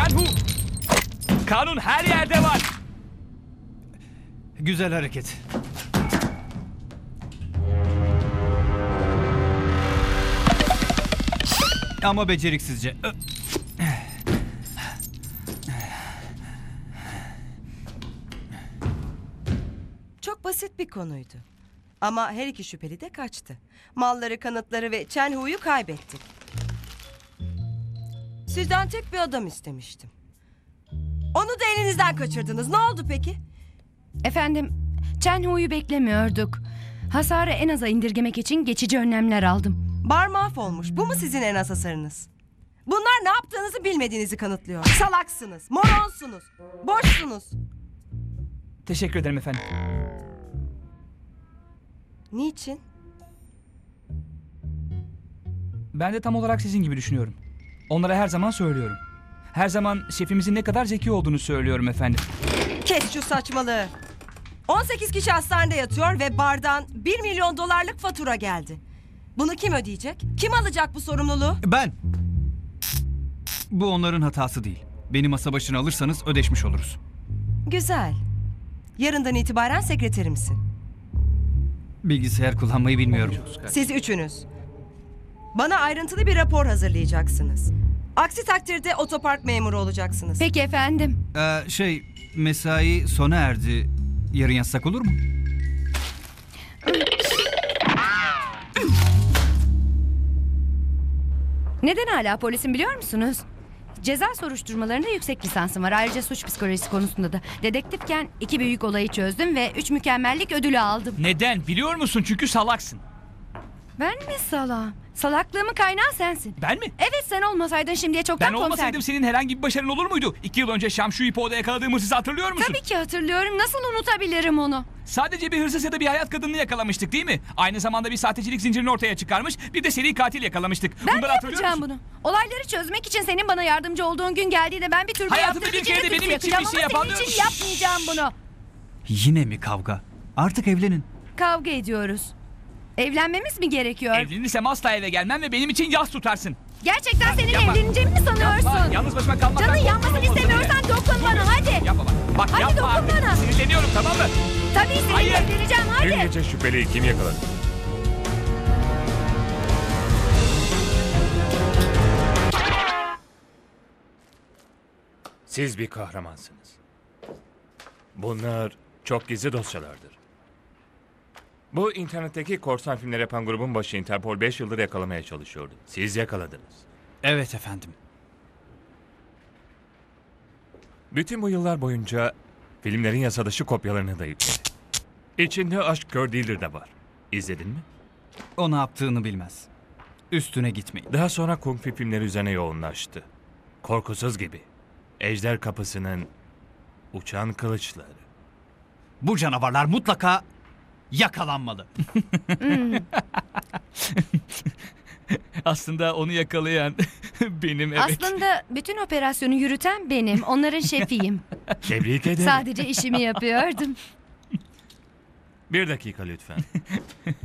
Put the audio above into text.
Chen-Hu! Kanun her yerde var. Güzel hareket. Ama beceriksizce. Çok basit bir konuydu. Ama her iki şüpheli de kaçtı. Malları, kanıtları ve Chen-Hu'yu kaybettik. Sizden tek bir adam istemiştim. Onu da elinizden kaçırdınız. Ne oldu peki? Efendim, Chen-Hu'yu beklemiyorduk. Hasarı en aza indirgemek için geçici önlemler aldım. Bar mahvolmuş. Bu mu sizin en az hasarınız? Bunlar ne yaptığınızı bilmediğinizi kanıtlıyor. Salaksınız, moronsunuz, boşsunuz. Teşekkür ederim efendim. Niçin? Ben de tam olarak sizin gibi düşünüyorum. Onlara her zaman söylüyorum. Her zaman şefimizin ne kadar zeki olduğunu söylüyorum efendim. Kes şu saçmalığı. 18 kişi hastanede yatıyor ve bardan 1 milyon dolarlık fatura geldi. Bunu kim ödeyecek? Kim alacak bu sorumluluğu? Ben. Bu onların hatası değil. Beni masa başına alırsanız ödeşmiş oluruz. Güzel. Yarından itibaren sekreterimsin. Bilgisayar kullanmayı bilmiyorum. Siz üçünüz. Bana ayrıntılı bir rapor hazırlayacaksınız. Aksi takdirde otopark memuru olacaksınız. Peki efendim. Mesai sona erdi. Yarın yazsak olur mu? Neden hala polisim biliyor musunuz? Ceza soruşturmalarında yüksek lisansım var. Ayrıca suç psikolojisi konusunda da. Dedektifken 2 büyük olayı çözdüm ve 3 mükemmellik ödülü aldım. Neden? Biliyor musun? Çünkü salaksın. Ben mi salağım? Salaklığımın kaynağı sensin. Ben mi? Evet, sen olmasaydın şimdiye çoktan Ben olmasaydım komiserdim. senin herhangi bir başarın olur muydu? 2 yıl önce Şamşu İpo'da yakaladığımı siz hatırlıyor musun? Tabii ki hatırlıyorum. Nasıl unutabilirim onu? Sadece bir hırsız ya da bir hayat kadınını yakalamıştık değil mi? Aynı zamanda bir sahtecilik zincirini ortaya çıkarmış, bir de seri katil yakalamıştık. Ben Bunları mi hatırlıyor yapacağım musun? bunu? Olayları çözmek için senin bana yardımcı olduğun gün geldiği de ben bir türbe Hayatımda yaptırıp bir kere de içine benim için yakacağım bir şey ama senin yapan için yok. yapmayacağım bunu. Yine mi kavga? Artık evlenin. Kavga ediyoruz. Evlenmemiz mi gerekiyor? Evlenirsem asla eve gelmem ve benim için yas tutarsın. Gerçekten senin Yapma. evleneceğimi mi sanıyorsun? Yapma, yalnız başıma kalmaktan Canın korkuyorum yanmasını olsa bile. istemiyorsan dokun bana, hadi. Yapma bak. Bak Hadi yapma dokun artık. bana. Sinirleniyorum, tamam mı? Tabii seninle Hayır. evleneceğim, Dün hadi. gece şüpheliyi kim yakaladı? Siz bir kahramansınız. Bunlar çok gizli dosyalardır. Bu internetteki korsan filmler yapan grubun başı Interpol 5 yıldır yakalamaya çalışıyordu. Siz yakaladınız. Evet efendim. Bütün bu yıllar boyunca filmlerin yasa dışı kopyalarını da yükledi. İçinde aşk kör değildir de var. İzledin mi? O ne yaptığını bilmez. Üstüne gitmeyin. Daha sonra Kung Fu filmleri üzerine yoğunlaştı. Korkusuz gibi. Ejder Kapısı'nın uçan kılıçları. Bu canavarlar mutlaka yakalanmalı. Aslında onu yakalayan benim, evet. Aslında bütün operasyonu yürüten benim. Onların şefiyim. Tebrik ederim. Sadece işimi yapıyordum. Bir dakika lütfen.